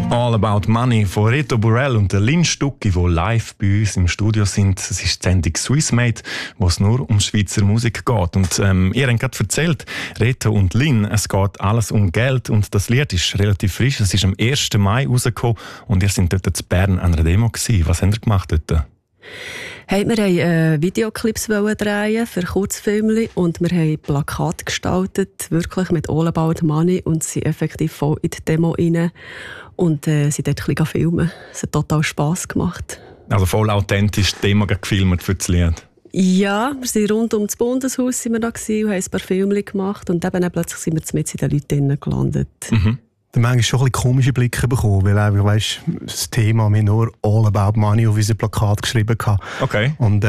All About Money von Reto Burrell und Lynn Stucki, die live bei uns im Studio sind. Es ist die Sendung Swissmade, wo es nur um Schweizer Musik geht. Und ihr habt gerade erzählt, Reto und Lynn, es geht alles um Geld. Und das Lied ist relativ frisch. Es ist am 1. Mai rausgekommen und ihr seid dort in Bern an einer Demo gewesen. Was habt ihr gemacht dort? Hey, wir wollten Videoclips drehen für Kurzfilme und wir haben Plakate gestaltet, wirklich mit All About Money, und sind effektiv voll in die Demo rein und sind dort ein bisschen filmen. Es hat total Spass gemacht. Also voll authentisch die Demo gefilmt für das Lied? Ja, wir sind rund um das Bundeshaus sind wir da gewesen und haben ein paar Filme gemacht und dann plötzlich sind wir mit in den Leuten gelandet. Mhm. Da manchmal schon ein bisschen komische Blicke bekommen, weil einfach, weißt, das Thema, wir nur All About Money auf unser Plakat geschrieben haben. Okay. Und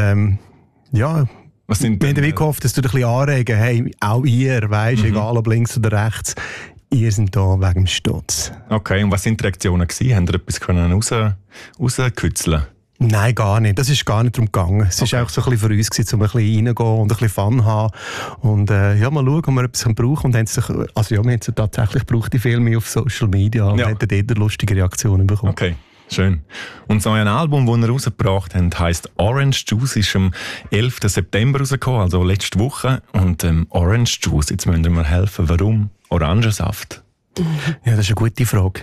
ja, wir haben gehofft, dass du dich ein bisschen anregen, hey, auch ihr, weißt, egal ob links oder rechts, ihr seid da wegen dem Stutz. Okay, und was waren die Reaktionen gewesen? Haben ihr etwas rauskitzeln? Nein, gar nicht. Das ist gar nicht darum gegangen. Es war auch so ein bisschen für uns gewesen, um ein bisschen reingehen und ein bisschen Fun haben. Und ja, mal schauen, ob wir etwas brauchen. Und wir haben es tatsächlich gebraucht, die Filme auf Social Media. Und haben dort lustige Reaktionen bekommen. Okay, schön. Und das neue Album, das ihr rausgebracht habt, heisst Orange Juice, ist am 11. September rausgekommen, also letzte Woche. Und Orange Juice, jetzt müsst ihr mir helfen. Warum Orangensaft? Ja, das ist eine gute Frage.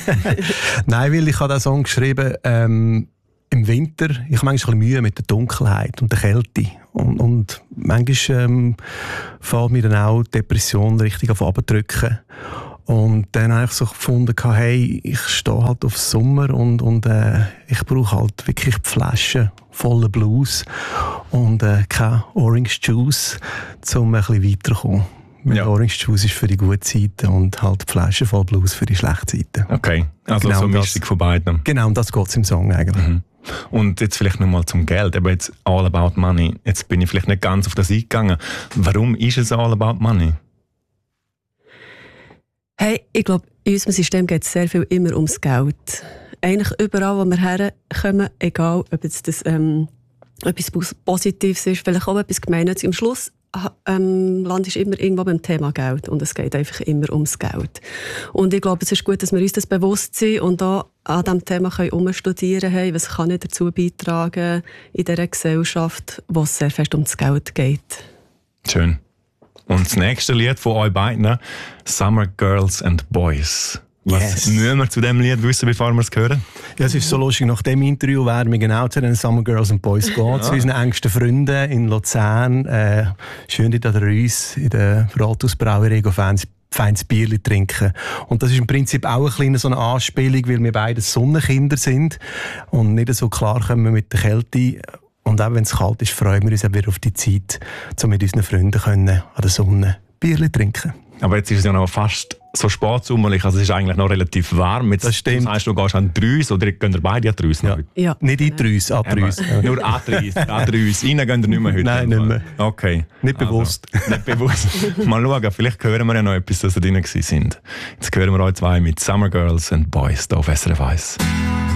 Nein, weil ich habe diesen Song geschrieben, im Winter, ich habe manchmal ein bisschen Mühe mit der Dunkelheit und der Kälte. Und manchmal fällt mir dann auch die Depression richtig auf runterzudrücken. Und dann habe ich so gefunden, hey, ich stehe halt auf Sommer und ich brauche halt wirklich die Flaschen voller Blues und kein Orange Juice, um ein bisschen weiterzukommen. Ja. Orange Juice ist für die guten Zeiten und halt die Flasche voll Blues für die schlechten Zeiten. Okay, also genau so eine Mischung von beiden. Genau, um das geht es im Song eigentlich. Mhm. Und jetzt vielleicht nochmal zum Geld, aber jetzt All About Money. Jetzt bin ich vielleicht nicht ganz auf das eingegangen. Warum ist es All About Money? Hey, ich glaube, in unserem System geht es sehr viel immer ums Geld. Eigentlich überall, wo wir herkommen, egal ob jetzt das etwas Positives ist, vielleicht auch etwas Gemeinsames. Am Schluss landest du immer irgendwo beim Thema Geld und es geht einfach immer ums Geld. Und ich glaube, es ist gut, dass wir uns das bewusst sind und auch an diesem Thema umstudieren können, was kann ich dazu beitragen in dieser Gesellschaft, wo es sehr fest um das Geld geht. Schön. Und das nächste Lied von euch beiden, Summer Girls and Boys. Was müssen wir zu diesem Lied wissen, bevor wir es hören? Ja, es ist so lustig, nach dem Interview werden wir genau zu den Summer Girls and Boys gehen, zu unseren engsten Freunden in Luzern. Schön dort an der Reuss, in der Rathausbrauerei, feines Bierchen trinken. Und das ist im Prinzip auch eine kleine so eine Anspielung, weil wir beide Sonnenkinder sind und nicht so klar kommen mit der Kälte. Und auch wenn es kalt ist, freuen wir uns auch wieder auf die Zeit, um mit unseren Freunden an der Sonne Bierchen trinken. Aber jetzt ist es ja noch fast so spätsommerlich, also es ist eigentlich noch relativ warm. Jetzt, das stimmt. Das heisst, du gehst an die Reuss oder gehen ihr beide an die Reuss? Ja. Nicht in die Reuss, an die Reuss. Nur an die Reuss. Rein gehen ihr nicht mehr heute? Nein, nicht mehr. Okay. Nicht bewusst. Nicht bewusst. Mal schauen, vielleicht hören wir ja noch etwas, dass ihr drin sind. Jetzt hören wir euch zwei mit Summer Girls and Boys hier auf SRF 1.